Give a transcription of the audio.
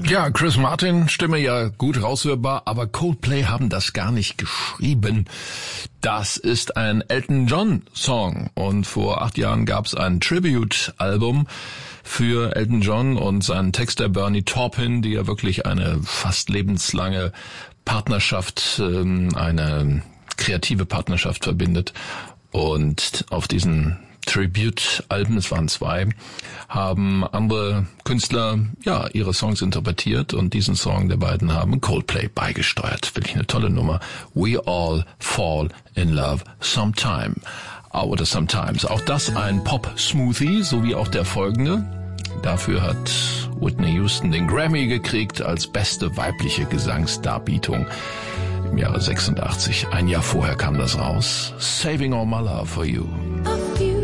Ja, Chris Martin, Stimme ja gut raushörbar, aber Coldplay haben das gar nicht geschrieben. Das ist ein Elton John Song und vor 8 Jahren gab es ein Tribute-Album für Elton John und seinen Texter Bernie Taupin, die ja wirklich eine fast lebenslange Partnerschaft, eine kreative Partnerschaft verbindet. Und auf diesen Tribute-Alben, es waren 2, haben andere Künstler ja ihre Songs interpretiert und diesen Song der beiden haben Coldplay beigesteuert. Wirklich eine tolle Nummer. We all fall in love sometime. Oder sometimes. Auch das ein Pop-Smoothie, so wie auch der folgende. Dafür hat Whitney Houston den Grammy gekriegt als beste weibliche Gesangsdarbietung im Jahre 86. Ein Jahr vorher kam das raus. Saving All My Love for You.